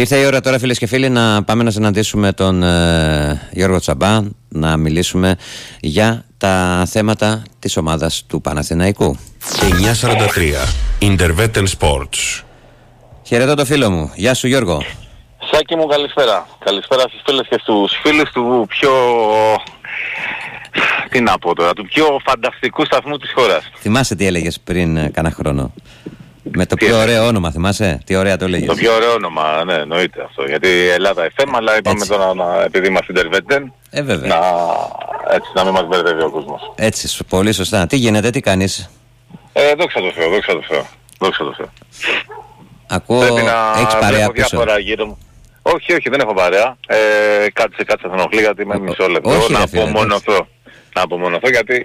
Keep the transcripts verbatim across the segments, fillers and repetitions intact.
Ήρθε η ώρα τώρα, φίλες και φίλοι, να πάμε να συναντήσουμε τον ε, Γιώργο Τσαμπά, να μιλήσουμε για τα θέματα της ομάδας του Παναθηναϊκού. εννιακόσια σαράντα τρία Intervetten Sports. Χαιρετώ το φίλο μου. Γεια σου, Γιώργο. Σάκη μου, καλησπέρα. Καλησπέρα στις φίλες και στους φίλους του πιο... Τι να πω τώρα, του πιο φανταστικού σταθμού της χώρας. Θυμάσαι τι έλεγες πριν ε, κάνα χρόνο? Με το πιο ωραίο όνομα, θυμάσαι? Τι ωραία το έλεγες. Το πιο ωραίο όνομα, ναι, εννοείται αυτό. Γιατί Ελλάδα εφ εμ, αλλά είπαμε Έτσι. τώρα, να, επειδή είμαστε Intervetten, Ε, βέβαια. να, έτσι, να μην μας μπερδεύει ο κόσμος. Έτσι, σου- πολύ σωστά. Τι γίνεται, τι κάνεις? Ε, δόξα τω Θεώ, δόξα τω Θεώ. Δόξα τω Θεώ. Ακούω, Πρέπει να έχεις παρέα βλέπω πίσω. διάφορα γύρω μου. Όχι, όχι, δεν έχω παρέα. Ε, κάτσε, κάτσε, θα ενοχλεί γιατί είμαι Ο- μισό λεπτό. όχι, να ρε φίλε, απομονωθώ. Να απομονωθώ γιατί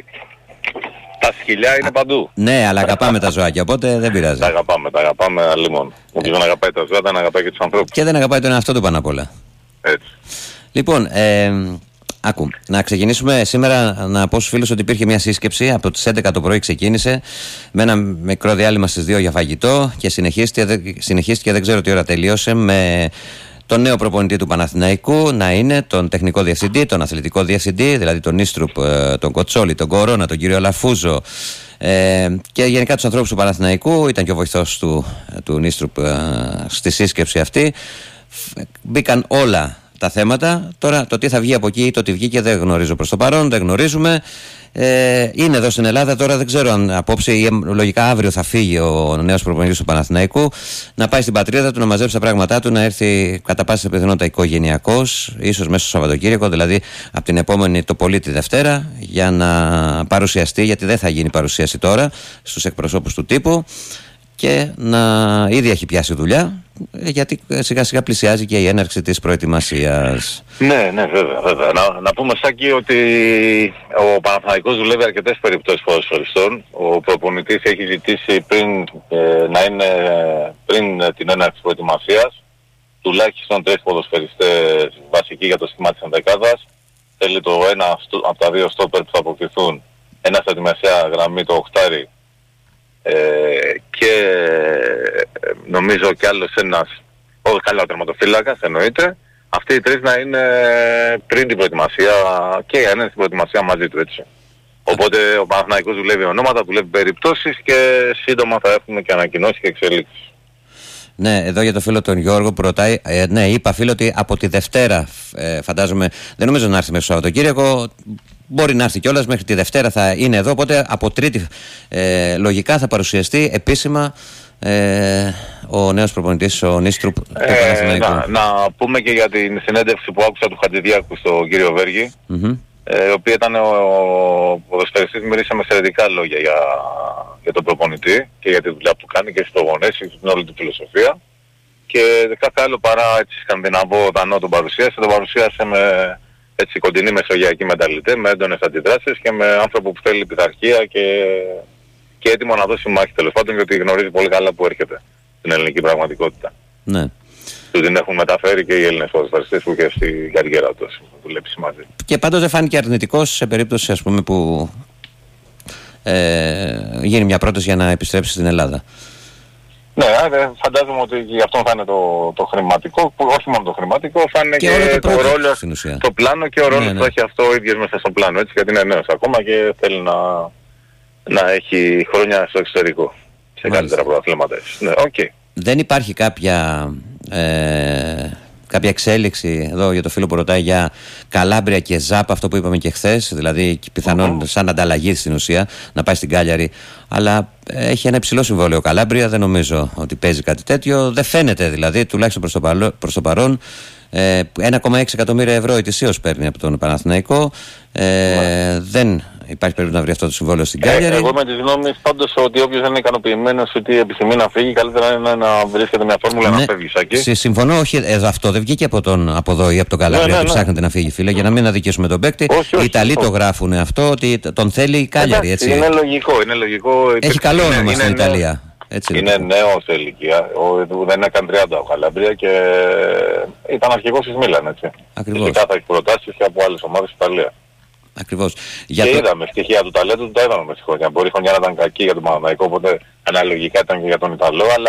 τα σκυλιά είναι παντού. Ναι, αλλά αγαπάμε τα ζωάκια, οπότε δεν πειράζει. Τα αγαπάμε, τα αγαπάμε αλλήμον. Όποιος δεν αγαπάει τα ζώα, δεν αγαπάει και τους ανθρώπους. Και δεν αγαπάει τον εαυτό του πάνω απ' όλα. Έτσι. Λοιπόν, ε, άκου, να ξεκινήσουμε σήμερα, να πω στους φίλους ότι υπήρχε μια σύσκεψη. Από τις έντεκα το πρωί ξεκίνησε, με ένα μικρό διάλειμμα στις δύο για φαγητό και συνεχίστηκε, δεν- συνεχίστηκε, δεν ξέρω τι ώρα τελείωσε, με τον νέο προπονητή του Παναθηναϊκού να είναι τον τεχνικό διευθυντή, τον αθλητικό διευθυντή, δηλαδή τον Νίστρουπ, ε, τον Κοτσόλη, τον Κορώνα, τον κύριο Λαφούζο, ε, και γενικά τους ανθρώπους του Παναθηναϊκού. Ήταν και ο βοηθός του, του Νίστρουπ ε, στη σύσκεψη αυτή. Φ- Μπήκαν όλα τα θέματα. Τώρα το τι θα βγει από εκεί ή το τι βγήκε δεν γνωρίζω προς το παρόν, δεν γνωρίζουμε. Ε, είναι εδώ στην Ελλάδα. Τώρα δεν ξέρω αν απόψε ή εμ, λογικά αύριο θα φύγει ο νέος προπονητής του Παναθηναϊκού, να πάει στην πατρίδα του, να μαζέψει τα πράγματά του, να έρθει κατά πάσα πιθανότητα οικογενειακός, ίσως μέσα στο Σαββατοκύριακο, δηλαδή από την επόμενη το πολύ τη Δευτέρα, για να παρουσιαστεί, γιατί δεν θα γίνει παρουσίαση τώρα στους εκπροσώπους του τύπου, και να ήδη έχει πιάσει δουλειά, γιατί σιγά σιγά πλησιάζει και η έναρξη της προετοιμασίας. Ναι, ναι, βέβαια, βέβαια. Να, να πούμε, Σάκη, ότι ο Παναθηναϊκός δουλεύει αρκετές περιπτώσεις ποδοσφαιριστών. Ο προπονητής έχει ζητήσει πριν, ε, να είναι πριν ε, την έναρξη της προετοιμασίας τουλάχιστον τρεις ποδοσφαιριστές βασικοί για το σχήμα της ενδεκάδας. Θέλει το ένα στο, από τα δύο στόπερ που θα αποκτηθούν, ένα στα τη μεσαία γραμμή, το οχτάρι, ε, και ε, νομίζω κι άλλος ένας, όχι καλά τερματοφύλακας, εννοείται. Αυτοί οι τρεις να είναι πριν την προετοιμασία και να είναι στην προετοιμασία μαζί του, έτσι. Οπότε ο Παναθηναϊκός δουλεύει ονόματα, δουλεύει περιπτώσεις και σύντομα θα έχουμε και ανακοινώσεις και εξελίξεις. Ναι, εδώ για το φίλο τον Γιώργο που ρωτάει, ε, ναι, είπα φίλο ότι από τη Δευτέρα, ε, φαντάζομαι, δεν νομίζω να έρθει μέχρι το Σαββατοκύριακο, μπορεί να έρθει κιόλας, μέχρι τη Δευτέρα θα είναι εδώ, οπότε από Τρίτη ε, λογικά θα παρουσιαστεί επίσημα ε, ο νέος προπονητής, ο Νίστρουπ του Ε, Παναθηναϊκού. να, να πούμε και για την συνέντευξη που άκουσα του Χατζηδιάκου στον κύριο Βέργη, Mm-hmm. ε, ο οποίος ήταν ο, ο ποδοσφαιριστής, μυρίσαμε εξαιρετικά λόγια για, για τον προπονητή και για τη δουλειά που κάνει και στις προπονήσεις και στην όλη του φιλοσοφία. Και κάθε άλλο παρά έτσι σκανδιναβό δανό τον παρουσίασε, τον παρουσίασε με έτσι κοντινή μεσογειακή μεταλλιτέ, με έντονες αντιδράσεις και με άνθρωπο που θέλει πειθαρχία και, και έτοιμο να δώσει μάχη, τέλος πάντων, γιατί γνωρίζει πολύ καλά που έρχεται στην ελληνική πραγματικότητα. Ναι. Του την έχουν μεταφέρει και οι Έλληνες ποδοσφαιριστές που και στη καριέρα του έχουν δουλέψει μαζί. Και πάντως δεν φάνηκε αρνητικός σε περίπτωση, ας πούμε, που ε, γίνει μια πρόταση για να επιστρέψει στην Ελλάδα. Ναι, ε, φαντάζομαι ότι γι' αυτό θα είναι το, το χρηματικό, που όχι μόνο το χρηματικό, θα είναι Και και, όλο το το project, ρόλο, στην ουσία. το πλάνο και ο ρόλος Ναι, ναι. που έχει αυτό ο ίδιος μέσα στο πλάνο, έτσι, γιατί είναι νέος ακόμα και θέλει να, να έχει χρόνια στο εξωτερικό, σε Μάλιστα. καλύτερα πρωταθλήματα. έτσι. Ναι, οκ. Δεν υπάρχει κάποια, ε, κάποια εξέλιξη εδώ για το φίλο που ρωτάει για Καλάμπρια και Ζάπ, αυτό που είπαμε και χθες, δηλαδή πιθανόν Mm-hmm. σαν ανταλλαγή στην ουσία να πάει στην Κάλιαρη, αλλά ε, έχει ένα υψηλό συμβόλαιο Καλάμπρια, δεν νομίζω ότι παίζει κάτι τέτοιο, δεν φαίνεται δηλαδή, τουλάχιστον προς το, παλο, προς το παρόν. ε, ένα κόμμα έξι εκατομμύρια ευρώ ετησίως παίρνει από τον Παναθηναϊκό, ε, δεν υπάρχει περίπτωση να βρει αυτό το συμβόλαιο στην Ε, Κάλιαρη. εγώ είμαι της γνώμης πάντως ότι όποιος δεν είναι ικανοποιημένος ότι επιθυμεί να φύγει, καλύτερα είναι να βρίσκεται μια φόρμουλα Ναι, να φεύγει, Σάκη. συ- συμφωνώ, όχι, εδώ αυτό δεν βγήκε από, τον, από εδώ ή από τον Καλάμπρια, Ναι, ναι, ότι ναι. ψάχνετε να φύγει, φίλε, για να μην αδικήσουμε τον παίκτη. Όχι, Οι όχι, Ιταλοί όχι. το γράφουν αυτό, ότι τον θέλει η Κάλιαρη, Εντάξει, έτσι. είναι λογικό, είναι λογικό. Έχει καλό Είναι- όνομα είναι στην νέο- Ιταλία. Έτσι, Είναι νέο σε ηλικία, ο, δεν είναι καν τριάντα ο Καλάμπρια και ήταν αρχηγός της Μίλαν, έτσι. Ακριβώς. Φυσικά θα έχει προτάσεις και από άλλες ομάδες της Ιταλίας. Ακριβώς. Για Και το... είδαμε στοιχεία του ταλέντου, του τα είδαμε με τη χρονιά. Μπορεί η χρονιά να ήταν κακή για τον Παναθηναϊκό, οπότε αναλογικά ήταν και για τον Ιταλό, αλλά